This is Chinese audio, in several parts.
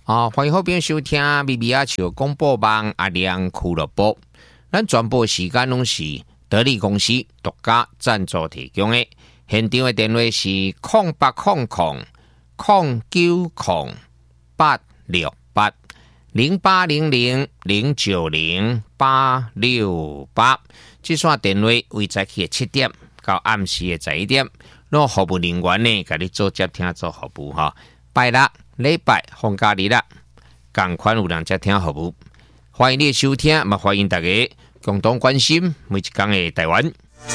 欢迎好朋友收听咪咪啊笑广播网阿亮俱乐部。咱全部时间拢是得力公司独家赞助提供的。现场的电话是0800-90868680800-090-868。这线电话为早起的7点到暗时的11点，那服务人员呢，给你做接听做服务哈。拜六、礼拜、放假日啦，同款有人接听服务。欢迎你的收听，嘛欢迎大家共同关心每一天的台湾。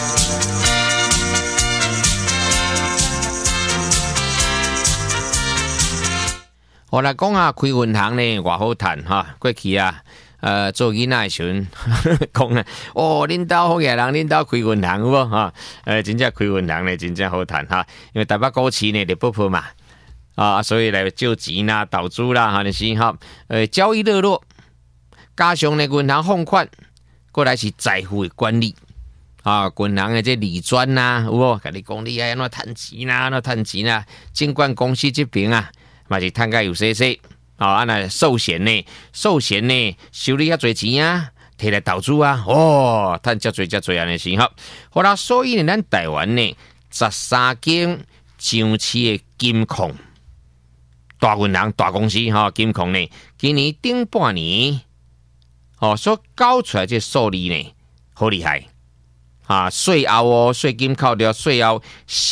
我来讲啊，开银行呢，偌好赚哈。过去啊，做囡仔的时阵讲啊，恁兜好嘢人，恁兜开银行有无哈？真正开银行呢，真正好赚哈。因为台北股市呢，就不破嘛，所以来借钱啦、投资啦，哈，就是哈，交易热络，加上呢银行放款，过来是财富的管理。银行的这理专呐，有无？甲你讲你爱安怎趁钱啦，安怎趁钱啦？监管公司这边啊。嘛是趁甲有些些，那寿险呢，收你遐侪钱啊，摕来投资啊，趁遮侪安尼是吼。好啦，所以呢，咱台湾呢，13间上市的金控大银行、大公司金控呢，今年顶半年所交出来这数字呢，好厉害税后税金扣掉税后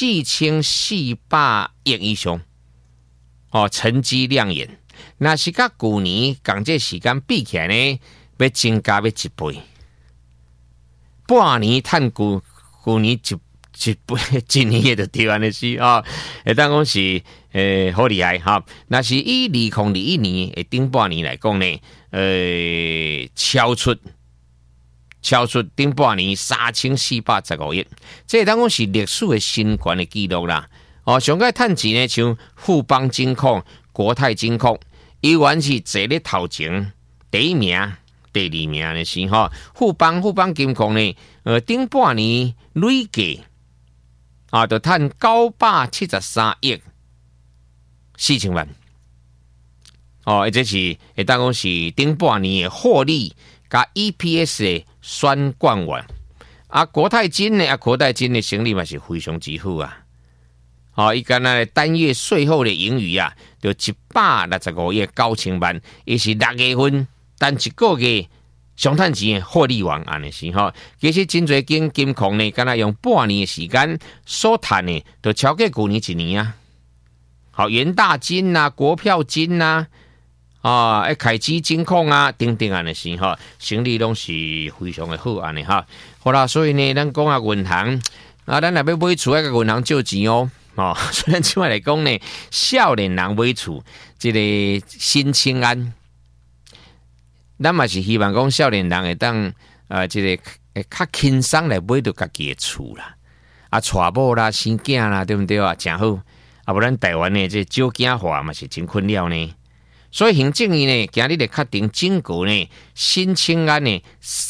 4400亿以上。成绩亮眼，那是甲去年同这时间比起来呢，要增加1倍，半年趁去年一倍，一年也就对安尼是会当讲是好厉害哈。那是以2021年的顶半年来讲呢，超出顶半年3415亿，这当讲是历史的新高的记录啦。上届趁钱呢，像富邦金控、国泰金控，依然是坐咧头前第一名、第二名的是哈。富邦金控呢，顶半年累计就趁973亿4千万。这是会当讲是顶半年的获利加 EPS 的双冠王。国泰金呢，成立嘛是非常之好啊。伊干那单月税后的盈余啊，就165亿9千万，也是6月份单一个月上赚钱的获利王安尼是吼。其实真侪间金控呢，干那用半年的时间所赚的，就超过去年1年啊。元大金啊、国票金啊、凯基金控啊等等安尼是吼，生意拢是非常的好安尼哈。好啦，所以呢，咱讲银行咱若要买厝，要甲银行借钱虽然这摆来讲呢，少年人买厝，这个新青安，咱嘛是希望讲少年人会当这个会较轻松来买到家己的厝啦，娶某啦、生囝啦，对不对啊？真好，不然台湾呢这少囝化嘛是真困扰呢。所以行政院呢，今日咧确定整个呢新青安呢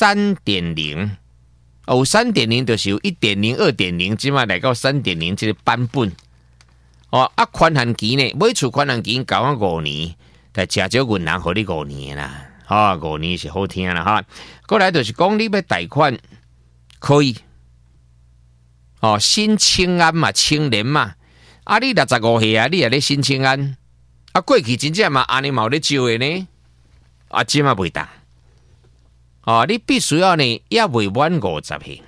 3.0。3.0 就是有 1.0、2.0， 即马来到 3.0 这个版本。宽限期呢，买厝宽限期交5年，但正少银行互你5年啦。5年是好听啦哈。过来就是讲你要贷款可以。新青安嘛，青年嘛，你65岁啊，你也咧新青安。过去真正嘛，安尼嘛有咧招的呢。即嘛袂当。你必须要呢，也未满50岁。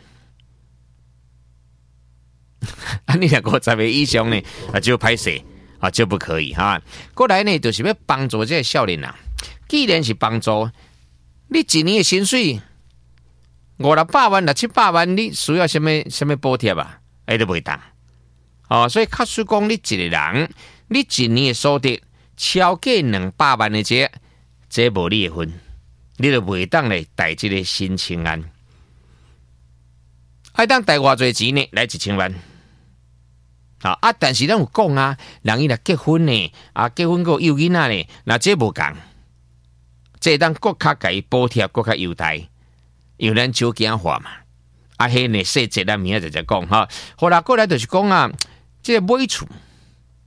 你若50岁以上呢，就歹势就不可以哈。过来呢，就是要帮助这个少年人。既然是帮助，你一年的薪水500-600万、600-700万，你需要什么补贴啊？都袂当。所以假使讲你一个人，你一年的所得超过200万的这无你的份。你就袂当来贷这个新青安，当贷偌侪钱呢？来1000万。但是咱有讲啊，人伊若结婚呢，结婚个有囡仔呢，那这无共，这当国家给补贴，国家优待，因为咱少囝化嘛。迄呢细节咱明仔再讲哈。好啦，过来就是讲这个买厝，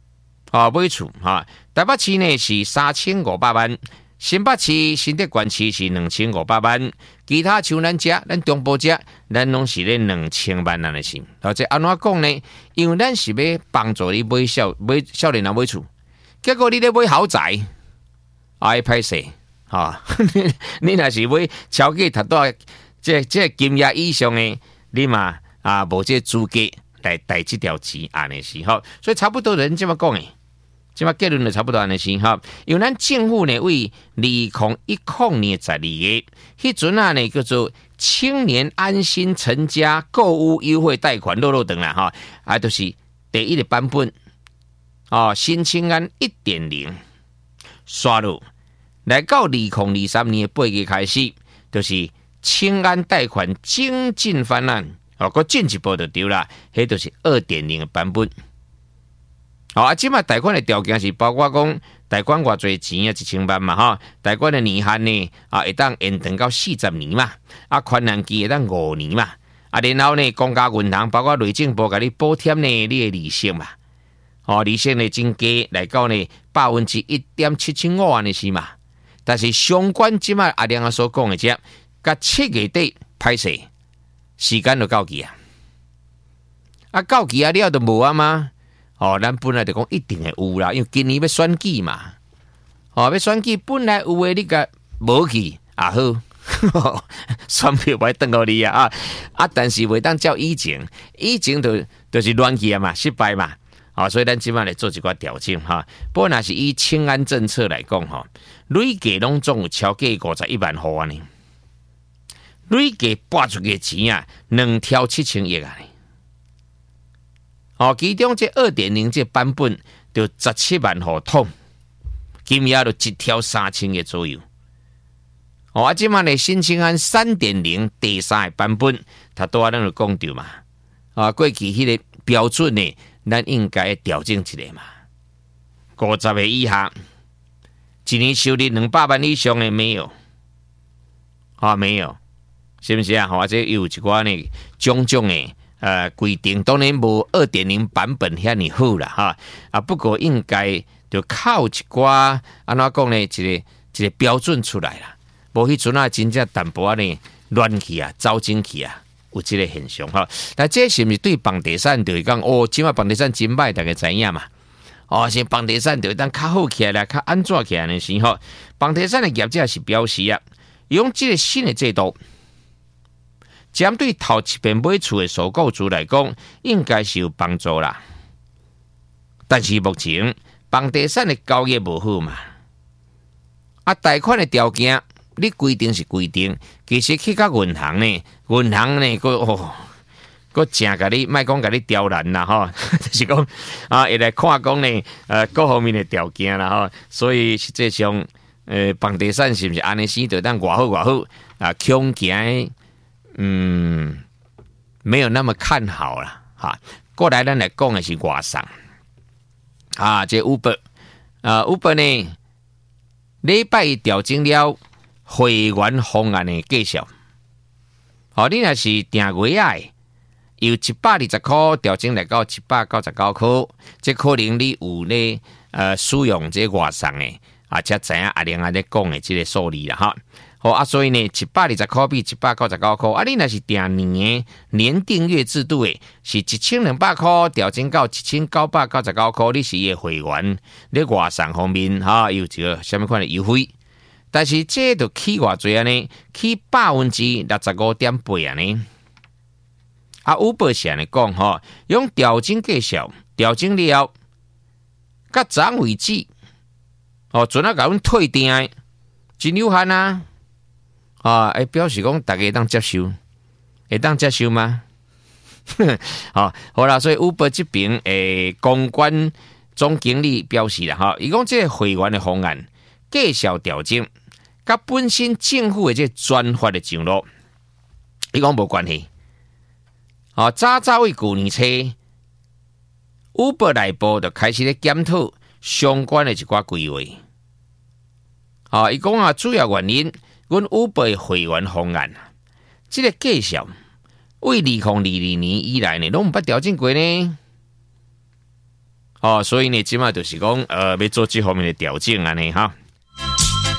买厝台北市呢是3500万，新北市、新竹县市是2500万，其他像咱中部这，咱拢是咧2000万安尼是。这安怎讲呢？因为咱是要帮助你买少年人买厝，结果你咧买豪宅，会歹势你若是买超过达到这金额以上的，你嘛无这资格来贷这条钱安尼是所以差不多人这么讲的。即马结论就差不多安尼先因为咱政府呢为2010年12月，迄阵呢叫做青年安心成家购屋优惠贷款落等啦就是第一个版本新青安 1.0 刷入来到2023年8月开始，就是青安贷款精进方案搁进一步就对啦，迄就是 2.0 的版本。即卖贷款的条件是包括讲贷款偌济钱1000万嘛贷款的年限呢会当延长到40年嘛宽限期会当5年嘛然后呢公家银行包括内政部给你补贴呢你的利息嘛利息呢增加来到呢1.75%安尼是嘛，但是相关即卖阿亮所讲的甲7月底歹势时间就到期到期了就无吗？咱本来就讲一定会有啦，因为今年要选举嘛。要选举本来有诶，你甲无去好，选票袂等互你但是袂当照以前就是乱去嘛，失败嘛。所以咱即摆来做一寡调整不过若是以青安政策来讲累计拢总有超过51万户安尼，累计拨出去钱2兆7000亿安尼。其中这 2.0 这版本就17万户通，金额就1兆3000亿左右。即摆呢新青安 3.0 第3个版本，他都咱就讲到嘛。过去迄个标准呢，咱应该调整一下嘛。50岁以下，一年收入200万以上的没有，没有，是不是或者有一寡呢种种的。规定当然无 2.0 版本遐尼好啦不过应该就靠一寡安怎讲呢一个标准出来啦，无迄阵真正淡薄呢乱去走进去有这个现象但这是不是对房地产就是讲即卖房地产真歹大家知影嘛是房地产就当较好起来啦，较安怎起来呢时房地产的业者是表示用这个新的制度针对头一遍买厝的首购族来讲，应该是有帮助啦。但是目前房地产的交易无好嘛，贷款的条件你规定是规定，其实去到银行呢，佫正甲你，莫讲甲你刁难啦就是讲会来看讲呢，各方面的条件啦所以实际上，房地产是不是安尼先就当偌好恐惊。没有那么看好了过来咱来讲的是外送这 Uber 呢礼拜一调整了会员方案的介绍你若是订月的由120块调整来到799块，这可能你有咧使用这外送的才知影阿亮咧讲的这个数字啦所以呢，720块比799块你若是订年订阅制度的，是1200块调整到1999块，你是伊的会员，你外送方面有一个什么款的优惠？但是这就起偌济呢？起65.8%呢？Uber 是安尼讲用调整介绍，调整了，到昨为止，准甲阮退订，真有限表示讲大家会当接受，会当接受吗？好啦，所以 Uber 这边公关总经理表示啦伊讲这个会员的方案介绍调整，甲本身政府的这专法的上路，伊讲无关系。早为旧年初 ，Uber 内部就开始咧检讨相关的一寡规划。伊讲主要原因。阮 Uber 的会员方案，这个介绍为2022年以来呢，拢毋捌调整过呢。 哦，所以呢，即马就是讲要做这方面的调整安尼哈。